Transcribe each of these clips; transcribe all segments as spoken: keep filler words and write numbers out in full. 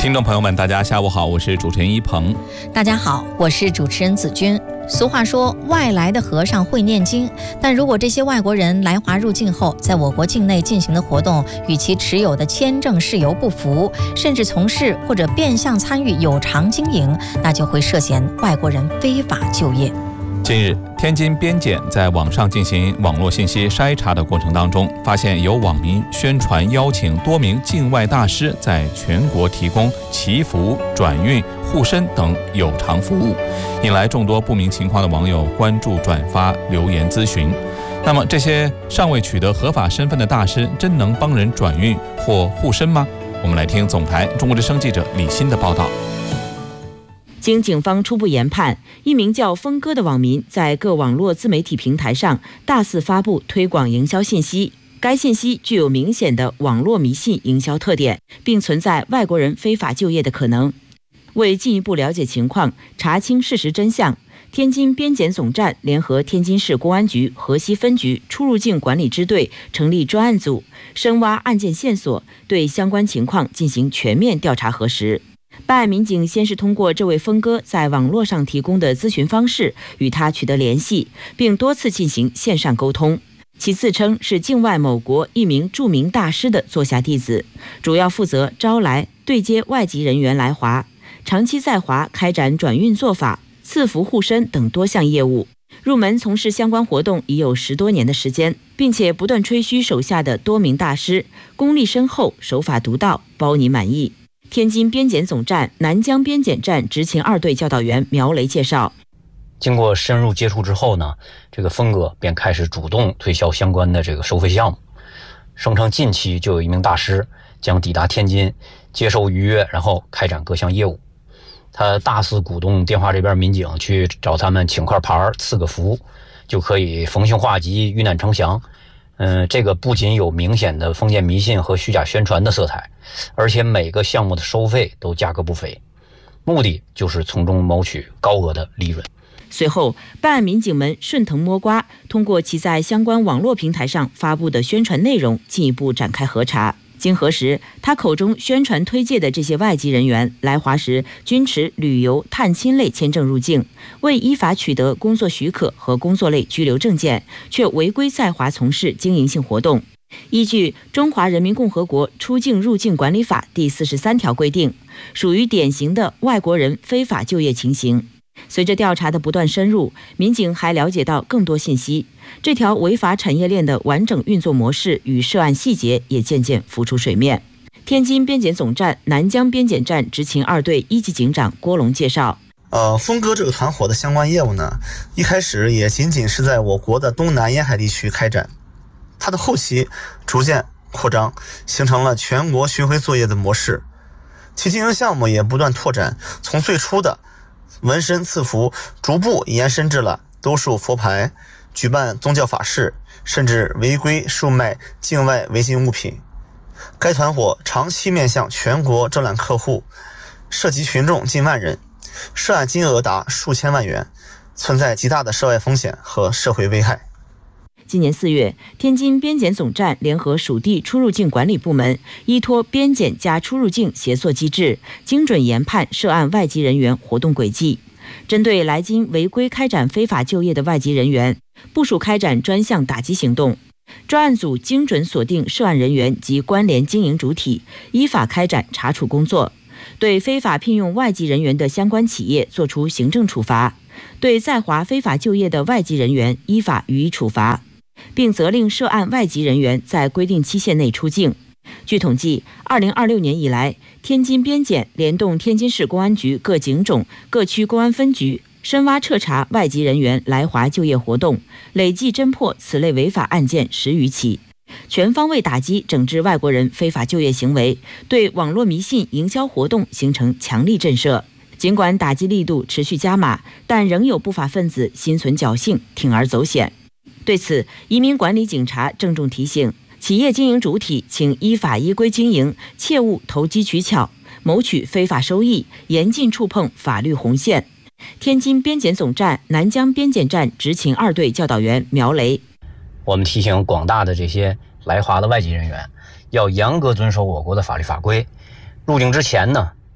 听众朋友们，大家下午好，我是主持人一鹏。 大家好，我是主持人子君。俗话说，外来的和尚会念经，但如果这些外国人来华入境后，在我国境内进行的活动与其持有的签证事由不符，甚至从事或者变相参与有偿经营，那就会涉嫌外国人非法就业。 近日，天津边检在网上进行网络信息筛查的过程当中，发现有网民宣传邀请多名境外大师在全国提供祈福、转运、护身等有偿服务，引来众多不明情况的网友关注、转发、留言咨询。那么，这些尚未取得合法身份的大师，真能帮人转运或护身吗？我们来听总台中国之声记者李欣的报道。 经警方初步研判，一名叫峰哥的网民在各网络自媒体平台上大肆发布推广营销信息，该信息具有明显的网络迷信营销特点，并存在外国人非法就业的可能。为进一步了解情况，查清事实真相，天津边检总站联合天津市公安局河西分局出入境管理支队成立专案组，深挖案件线索，对相关情况进行全面调查核实。办案民警先是通过这位峰哥在网络上提供的咨询方式与他取得联系，并多次进行线上沟通。其自称是境外某国一名著名大师的座下弟子，主要负责招来对接外籍人员来华，长期在华开展转运做法、赐福护身等多项业务。入门从事相关活动已有十多年的时间，并且不断吹嘘手下的多名大师功力深厚、手法独到，包你满意。天津边检总站南江边检站执勤二队教导员苗雷介绍， 经过深入接触之后呢，这个峰哥便开始主动推销相关的这个收费项目，声称近期就有一名大师将抵达天津接受预约，然后开展各项业务。他大肆鼓动电话这边民警去找他们请块牌、赐个福，就可以逢凶化吉、遇难成祥。嗯，这个不仅有明显的封建迷信和虚假宣传的色彩，而且每个项目的收费都价格不菲，目的就是从中谋取高额的利润。 随后，办案民警们顺藤摸瓜，通过其在相关网络平台上发布的宣传内容，进一步展开核查。经核实，他口中宣传推介的这些外籍人员来华时均持旅游、探亲类签证入境，未依法取得工作许可和工作类居留证件，却违规在华从事经营性活动。依据《中华人民共和国出境入境管理法》第四十三条规定，属于典型的外国人非法就业情形。随着调查的不断深入，民警还了解到更多信息，这条违法产业链的完整运作模式与涉案细节也渐渐浮出水面。天津边检总站南江边检站执勤二队一级警长郭龙介绍， 呃，峰哥这个团伙的相关业务呢，一开始也仅仅是在我国的东南沿海地区开展，它的后期逐渐扩张，形成了全国巡回作业的模式，其经营项目也不断拓展，从最初的纹身赐福，逐步延伸至了兜售佛牌、举办宗教法事，甚至违规售卖境外违禁物品。该团伙长期面向全国招揽客户，涉及群众近万人，涉案金额达数千万元，存在极大的涉外风险和社会危害。 今年四月，天津边检总站联合属地出入境管理部门，依托边检加出入境协作机制，精准研判涉案外籍人员活动轨迹，针对来京违规开展非法就业的外籍人员，部署开展专项打击行动。专案组精准锁定涉案人员及关联经营主体，依法开展查处工作，对非法聘用外籍人员的相关企业作出行政处罚，对在华非法就业的外籍人员依法予以处罚，并责令涉案外籍人员在规定期限内出境。据统计，二零二六年以来，天津边检联动天津市公安局各警种、各区公安分局，深挖彻查外籍人员来华就业活动，累计侦破此类违法案件十余起，全方位打击整治外国人非法就业行为，对网络迷信营销活动形成强力震慑。尽管打击力度持续加码，但仍有不法分子心存侥幸，铤而走险。对此，移民管理警察郑重提醒，企业经营主体请依法依规经营，切勿投机取巧，谋取非法收益，严禁触碰法律红线。天津边检总站南江边检站执勤二队教导员苗雷， 我们提醒广大的这些来华的外籍人员，要严格遵守我国的法律法规。入境之前呢，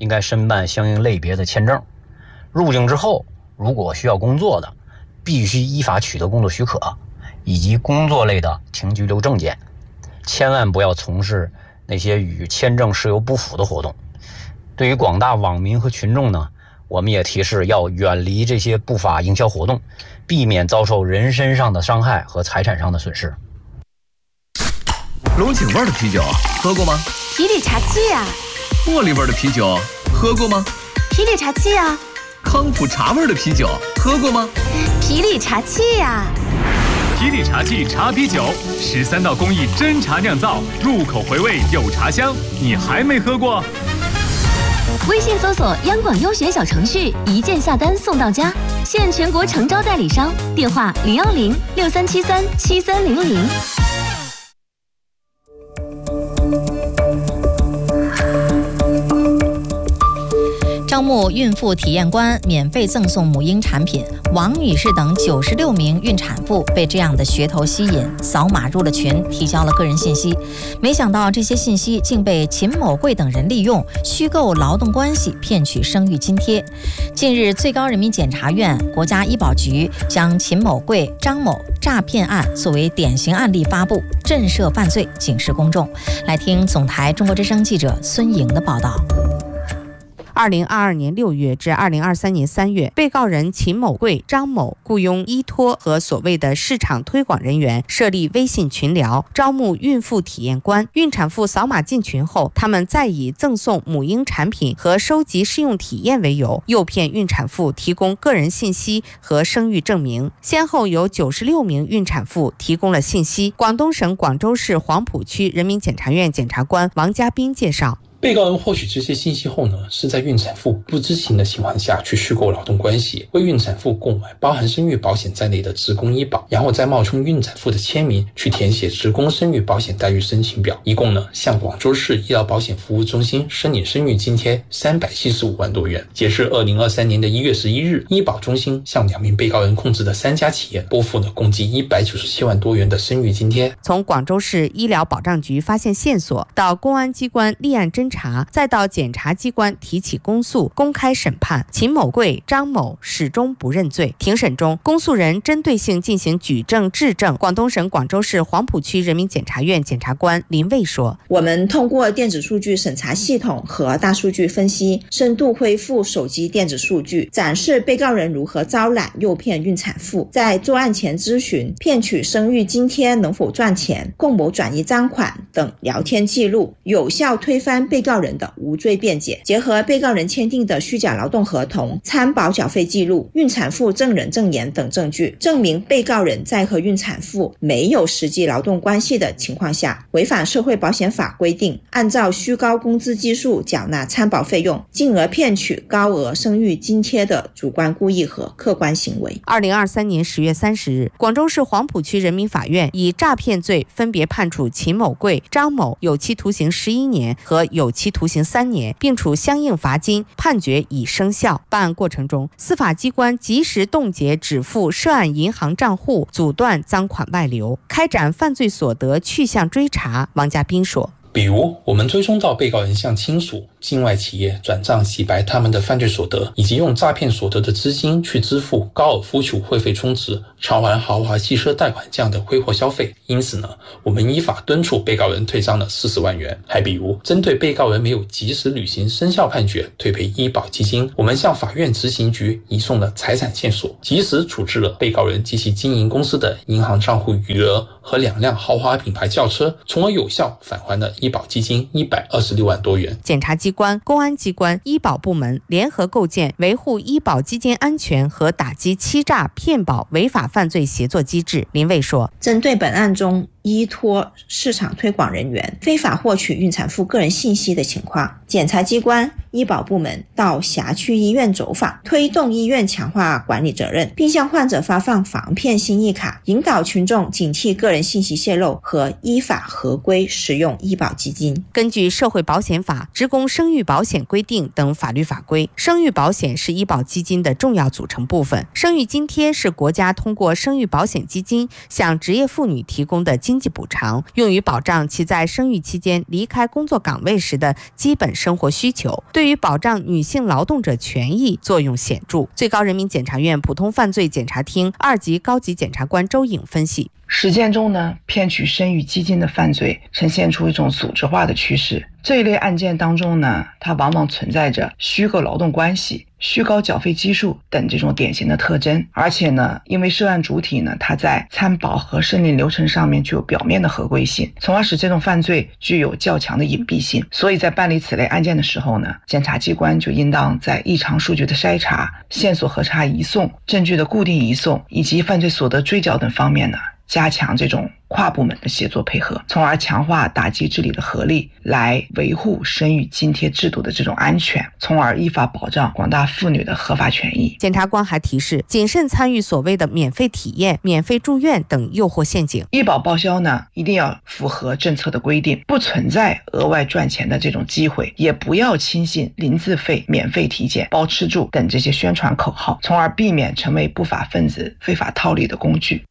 应该申办相应类别的签证。入境之后，如果需要工作的，必须依法取得工作许可以及工作类的停居留证件，千万不要从事那些与签证事由不符的活动。对于广大网民和群众呢，我们也提示要远离这些不法营销活动，避免遭受人身上的伤害和财产上的损失。 龙井味的啤酒喝过吗？ 皮里茶气啊。 茉莉味的啤酒喝过吗？ 皮里茶气啊。 康普茶味的啤酒喝过吗？ 皮里茶气啊。 皮里茶气茶啤酒，十三道工艺真茶酿造，入口回味有茶香，你还没喝过？ 微信搜索央广优选小程序，一键下单送到家，现全国诚招代理商，电话零幺零六三七三七三零零。 招募孕妇体验官，免费赠送母婴产品。王女士等九十六名孕产妇被这样的噱头吸引，扫码入了群，提交了个人信息。没想到这些信息竟被秦某贵等人利用，虚构劳动关系，骗取生育津贴。近日，最高人民检察院、国家医保局将秦某贵、张某诈骗案作为典型案例发布，震慑犯罪，警示公众。来听总台中国之声记者孙颖的报道。 二零二二年六月至二零二三年三月，被告人秦某贵、张某雇佣依托和所谓的市场推广人员设立微信群聊，招募孕妇体验官。孕产妇扫码进群后，他们再以赠送母婴产品和收集试用体验为由，诱骗孕产妇提供个人信息和生育证明。先后有九十六名孕产妇提供了信息。广东省广州市黄埔区人民检察院检察官王家斌介绍， 被告人获取这些信息后呢，是在孕产妇不知情的情况下去虚构劳动关系，为孕产妇购买包含生育保险在内的职工医保，然后再冒充孕产妇的签名去填写职工生育保险待遇申请表，一共呢向广州市医疗保险服务中心申领生育津贴三百七十五万多元。截至二零二三年的一月十一日，医保中心向两名被告人控制的三家企业拨付了共计一百九十七万多元的生育津贴。 从广州市医疗保障局发现线索，到公安机关立案侦查，再到检察机关提起公诉、公开审判，秦某贵、张某始终不认罪。庭审中，公诉人针对性进行举证质证。广东省广州市黄埔区人民检察院检察官林卫说：“ 我们通过电子数据审查系统和大数据分析，深度恢复手机电子数据，展示被告人如何招揽、诱骗孕产妇，在作案前咨询、骗取生育津贴能否赚钱、共谋转移赃款等聊天记录，有效推翻被告人的无罪辩解。结合被告人签订的虚假劳动合同、参保缴费记录、孕产妇证人证言等证据，证明被告人在和孕产妇没有实际劳动关系的情况下，违反社会保险法规定，按照虚高工资基数缴纳参保费用，进而骗取高额生育津贴的主观故意和客观行为。” 二零二三年十月三十日，广州市黄埔区人民法院以诈骗罪分别判处秦某贵、张某有期徒刑十一年和有期徒刑三年，并处相应罚金，判决已生效。办案过程中，司法机关及时冻结止付涉案银行账户，阻断赃款外流，开展犯罪所得去向追查。王家斌说：“ 比如，我们追踪到被告人向亲属、境外企业转账洗白他们的犯罪所得，以及用诈骗所得的资金去支付高尔夫球会费充值、偿还豪华汽车贷款这样的挥霍消费。因此呢，我们依法敦促被告人退账了四十万元。还比如，针对被告人没有及时履行生效判决退赔医保基金，我们向法院执行局移送了财产线索，及时处置了被告人及其经营公司的银行账户余额和两辆豪华品牌轿车，从而有效返还了医保基金一百二十六万多元。” 检察机关、公安机关、医保部门联合构建维护医保基金安全和打击欺诈骗保违法犯罪协作机制。林卫说：“ 针对本案中依托市场推广人员非法获取孕产妇个人信息的情况，检察机关、医保部门到辖区医院走访，推动医院强化管理责任，并向患者发放防骗信誉卡，引导群众警惕个人信息泄露和依法合规使用医保基金。” 根据社会保险法、职工生育保险规定等法律法规，生育保险是医保基金的重要组成部分。生育津贴是国家通过生育保险基金向职业妇女提供的津经济补偿，用于保障其在生育期间离开工作岗位时的基本生活需求，对于保障女性劳动者权益作用显著。最高人民检察院普通犯罪检察厅二级高级检察官周颖分析， 实践中呢，骗取生育基金的犯罪呈现出一种组织化的趋势。这一类案件当中呢，它往往存在着虚构劳动关系、虚高缴费基数等这种典型的特征。而且呢，因为涉案主体呢，它在参保和审理流程上面具有表面的合规性，从而使这种犯罪具有较强的隐蔽性。所以在办理此类案件的时候呢，检察机关就应当在异常数据的筛查、线索核查移送、证据的固定移送以及犯罪所得追缴等方面呢，加强这种跨部门的协作配合，从而强化打击治理的合力，来维护生育津贴制度的这种安全，从而依法保障广大妇女的合法权益。 检察官还提示，谨慎参与所谓的免费体验、免费住院等诱惑陷阱。 医保报销呢，一定要符合政策的规定，不存在额外赚钱的这种机会，也不要轻信零自费、免费体检、包吃住等这些宣传口号，从而避免成为不法分子非法套利的工具。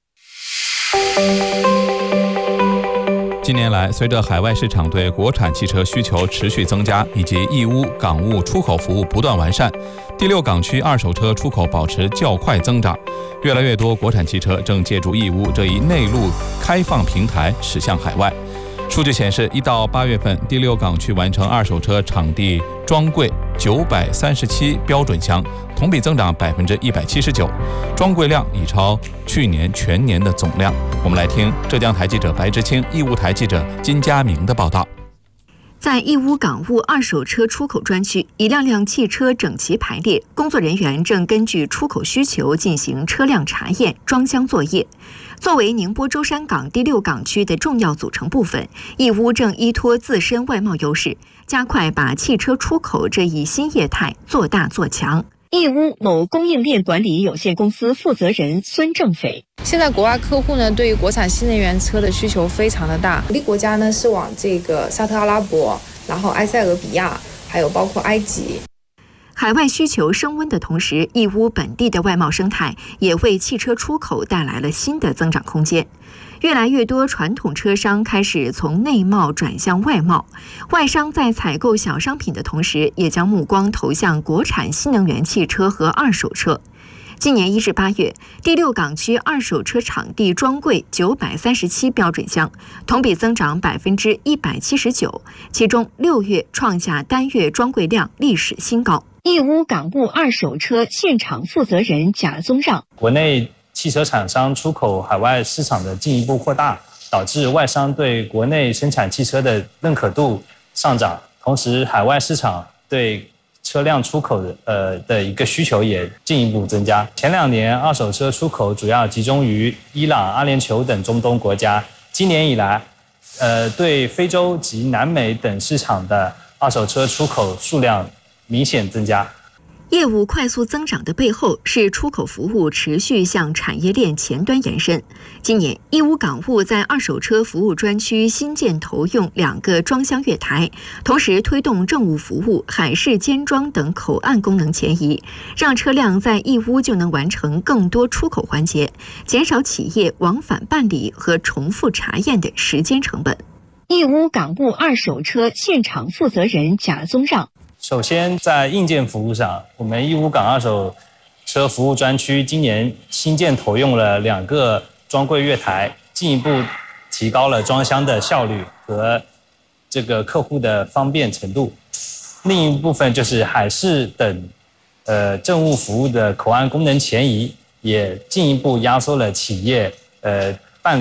近年来，随着海外市场对国产汽车需求持续增加，以及义乌港务出口服务不断完善，第六港区二手车出口保持较快增长。越来越多国产汽车正借助义乌这一内陆开放平台驶向海外。数据显示，一到八月份，第六港区完成二手车场地装柜九百三十七标准箱，同比增长百分之一百七十九，装柜量已超去年全年的总量。我们来听浙江台记者白之清、义乌台记者金佳明的报道。 在义乌港务二手车出口专区，一辆辆汽车整齐排列，工作人员正根据出口需求进行车辆查验、装箱作业。作为宁波舟山港第六港区的重要组成部分，义乌正依托自身外贸优势，加快把汽车出口这一新业态做大做强。 义乌某供应链管理有限公司负责人孙正斐： 现在国外客户呢，对于国产新能源车的需求非常的大，鼓励国家呢是往这个沙特阿拉伯，然后埃塞俄比亚，还有包括埃及。 海外需求升温的同时，义乌本地的外贸生态也为汽车出口带来了新的增长空间。越来越多传统车商开始从内贸转向外贸，外商在采购小商品的同时，也将目光投向国产新能源汽车和二手车。今年一至八月，第六港区二手车场地装柜九百三十七标准箱，同比增长百分之一百七十九，其中六月创下单月装柜量历史新高。 义乌港务二手车现场负责人贾宗让： 国内汽车厂商出口海外市场的进一步扩大，导致外商对国内生产汽车的认可度上涨，同时海外市场对车辆出口的呃的一个需求也进一步增加。前两年二手车出口主要集中于伊朗、阿联酋等中东国家，今年以来，呃对非洲及南美等市场的二手车出口数量明显增加。 业务快速增长的背后是出口服务持续向产业链前端延伸。今年，义乌港务在二手车服务专区新建投用两个装箱月台，同时推动政务服务、海事监装等口岸功能前移，让车辆在义乌就能完成更多出口环节，减少企业往返办理和重复查验的时间成本。 义乌港务二手车现场负责人贾宗让： 首先，在硬件服务上，我们义乌港二手车服务专区今年新建投用了两个装柜月台，进一步提高了装箱的效率和这个客户的方便程度。另一部分就是海事等呃政务服务的口岸功能前移，也进一步压缩了企业呃